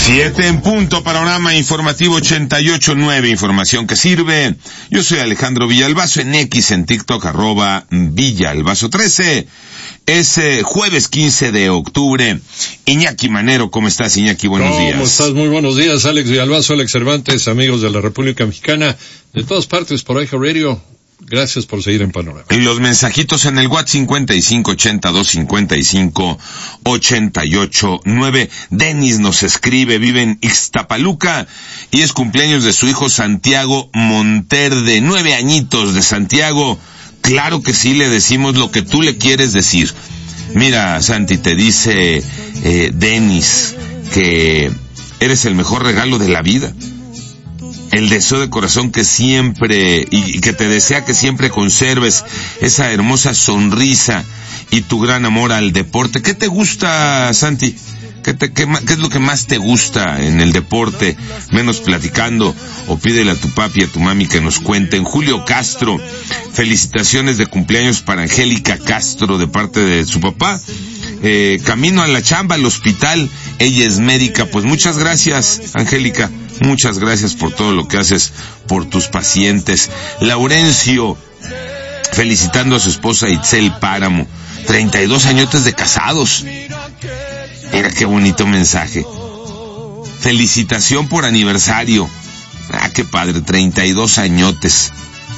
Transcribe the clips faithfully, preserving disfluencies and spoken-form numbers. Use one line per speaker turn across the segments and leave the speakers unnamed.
Siete en punto, panorama informativo ochenta y ocho nueve, información que sirve. Yo soy Alejandro Villalbazo, en X, en TikTok, arroba Villalbazo trece. Es eh, jueves quince de octubre. Iñaki Manero, ¿cómo estás, Iñaki? Buenos
¿Cómo
días.
¿Cómo estás? Muy buenos días, Alex Villalbazo, Alex Cervantes, amigos de la República Mexicana, de todas partes por Eje Radio. Gracias por seguir en Panorama.
Y los mensajitos en el WhatsApp cincuenta y cinco ochenta y dos cincuenta y cinco ochenta y ocho nueve. Denis nos escribe, vive en Ixtapaluca y es cumpleaños de su hijo Santiago Monterde, nueve añitos de Santiago. Claro que sí, le decimos lo que tú le quieres decir. Mira, Santi, te dice eh, Denis que eres el mejor regalo de la vida. El deseo de corazón que siempre, y, y que te desea que siempre conserves esa hermosa sonrisa y tu gran amor al deporte. ¿Qué te gusta, Santi? ¿Qué, te, qué, qué es lo que más te gusta en el deporte? Menos platicando, o pídele a tu papi y a tu mami que nos cuenten. Julio Castro, felicitaciones de cumpleaños para Angélica Castro de parte de su papá. Eh, camino a la chamba, al hospital, ella es médica. Pues muchas gracias, Angélica, muchas gracias por todo lo que haces por tus pacientes. Laurencio, felicitando a su esposa Itzel Páramo, treinta y dos añotes de casados. Mira qué bonito mensaje. Felicitación por aniversario. Ah, qué padre, treinta y dos añotes.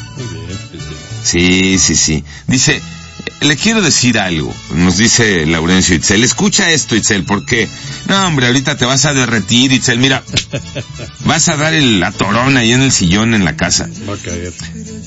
Sí, sí, sí. Dice, le quiero decir algo, nos dice Laurencio Itzel. Escucha esto, Itzel, porque no, hombre, ahorita te vas a derretir, Itzel. Mira, vas a dar el atorón ahí en el sillón en la casa.
Va a caer.